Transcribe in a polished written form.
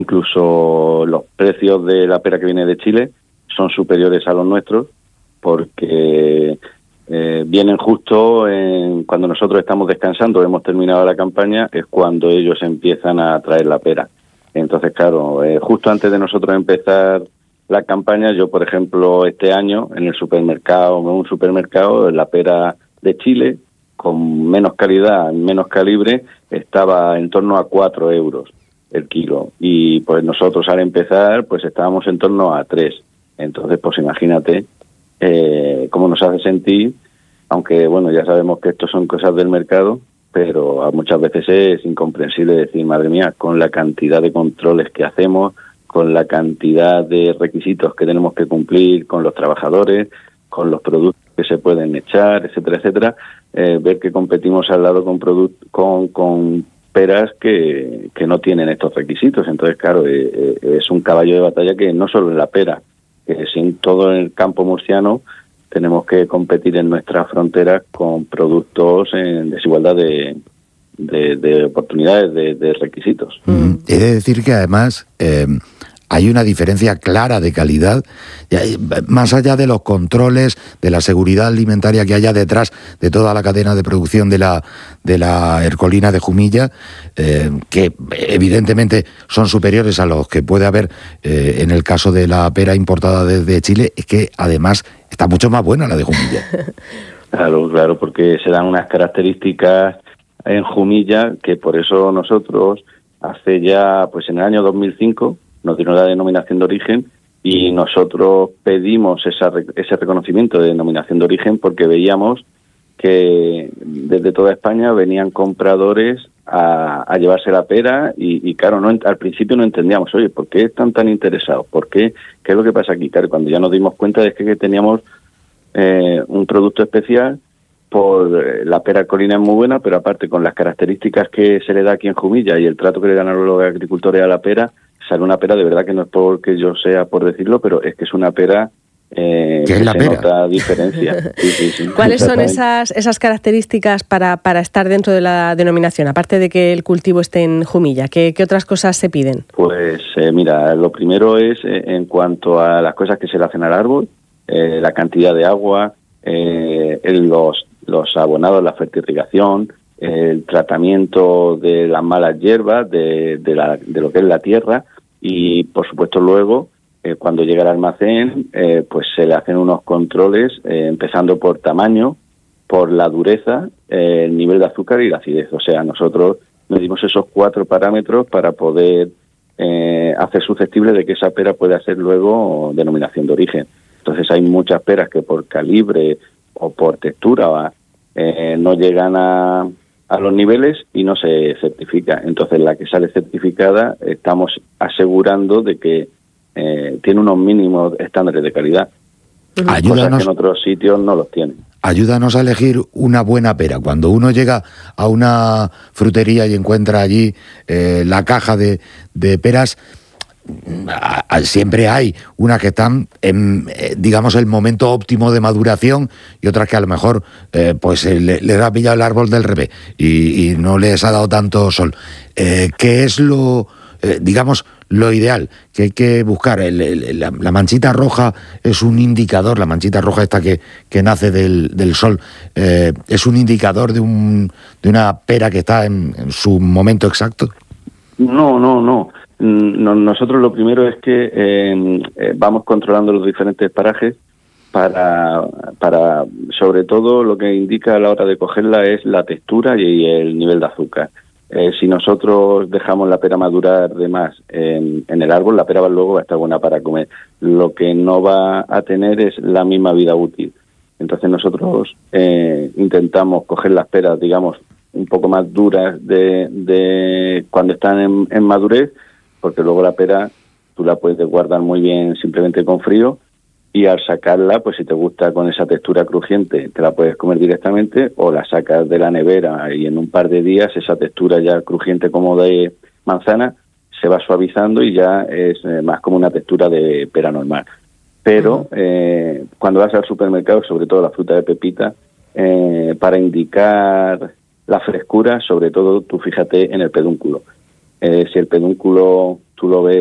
Incluso los precios de la pera que viene de Chile son superiores a los nuestros porque vienen justo cuando nosotros estamos descansando, hemos terminado la campaña, es cuando ellos empiezan a traer la pera. Entonces, claro, justo antes de nosotros empezar la campaña, yo, por ejemplo, este año en un supermercado, la pera de Chile, con menos calidad, menos calibre, estaba en torno a 4 euros el kilo. Y pues nosotros al empezar, pues estábamos en torno a 3. Entonces, pues imagínate cómo nos hace sentir, aunque bueno, ya sabemos que esto son cosas del mercado, pero muchas veces es incomprensible decir, madre mía, con la cantidad de controles que hacemos, con la cantidad de requisitos que tenemos que cumplir con los trabajadores, con los productos que se pueden echar, etcétera, etcétera, ver que competimos al lado con peras que no tienen estos requisitos. Entonces, claro, es un caballo de batalla que no solo en la pera, que sin todo el campo murciano tenemos que competir en nuestras fronteras con productos en desigualdad de oportunidades, de requisitos. He de decir que además hay una diferencia clara de calidad, más allá de los controles, de la seguridad alimentaria que haya detrás de toda la cadena de producción de la ercolina de Jumilla, que evidentemente son superiores a los que puede haber en el caso de la pera importada desde Chile, es que además está mucho más buena la de Jumilla. Claro, porque se dan unas características en Jumilla que por eso nosotros hace ya, pues en el año 2005, nos dieron la denominación de origen y nosotros pedimos ese reconocimiento de denominación de origen porque veíamos que desde toda España venían compradores a llevarse la pera y claro, al principio no entendíamos, oye, ¿por qué están tan interesados? ¿Por qué? ¿Qué es lo que pasa aquí? Claro, cuando ya nos dimos cuenta de que teníamos un producto especial, por la pera colina es muy buena, pero aparte con las características que se le da aquí en Jumilla y el trato que le dan a los agricultores a la pera, sale una pera de verdad que no es porque yo sea por decirlo, pero es que es una pera que se nota diferencia. Sí. ¿Cuáles son esas características para estar dentro de la denominación? Aparte de que el cultivo esté en Jumilla, ¿qué otras cosas se piden? Pues mira, lo primero es en cuanto a las cosas que se le hacen al árbol, la cantidad de agua, los abonados, la fertirrigación, el tratamiento de las malas hierbas, de lo que es la tierra y, por supuesto, luego, cuando llega al almacén, pues se le hacen unos controles, empezando por tamaño, por la dureza, el nivel de azúcar y la acidez. O sea, nosotros medimos esos 4 parámetros para poder hacer susceptible de que esa pera pueda ser luego denominación de origen. Entonces hay muchas peras que por calibre o por textura no llegan a los niveles y no se certifica. Entonces la que sale certificada estamos asegurando de que tiene unos mínimos estándares de calidad. Cosas que en otros sitios no los tienen. Ayúdanos a elegir una buena pera. Cuando uno llega a una frutería y encuentra allí la caja de peras, siempre hay unas que están en, digamos, el momento óptimo de maduración y otras que a lo mejor pues le ha pillado el árbol del revés y no les ha dado tanto sol. ¿Qué es digamos, lo ideal que hay que buscar? La manchita roja es un indicador, la manchita roja esta que nace del sol, es un indicador de una pera que está en su momento exacto. No. Nosotros lo primero es que vamos controlando los diferentes parajes para sobre todo lo que indica a la hora de cogerla es la textura y el nivel de azúcar. Si nosotros dejamos la pera madurar de más en el árbol, la pera luego va a estar buena para comer. Lo que no va a tener es la misma vida útil. Entonces nosotros intentamos coger las peras, digamos, un poco más duras de cuando están en madurez, porque luego la pera tú la puedes guardar muy bien simplemente con frío y al sacarla, pues si te gusta con esa textura crujiente, te la puedes comer directamente o la sacas de la nevera y en un par de días esa textura ya crujiente como de manzana se va suavizando y ya es más como una textura de pera normal. Pero cuando vas al supermercado, sobre todo la fruta de pepita, para indicar la frescura, sobre todo tú fíjate en el pedúnculo. Si el pedúnculo tú lo ves